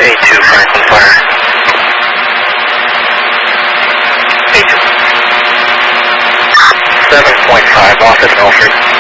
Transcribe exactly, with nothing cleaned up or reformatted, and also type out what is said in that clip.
A two Franklin Fire. A two. seven point five off at Milford.